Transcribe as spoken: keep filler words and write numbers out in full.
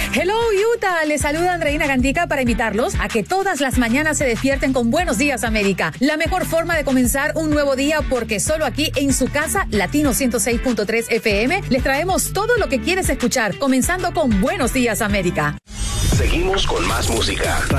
Hello Utah, les saluda Andreina Gandica para invitarlos a que todas las mañanas se despierten con Buenos Días América. La mejor forma de comenzar un nuevo día, porque solo aquí en su casa, Latino ciento seis punto tres F M, les traemos todo lo que quieres escuchar, comenzando con Buenos Días América. Seguimos con más música.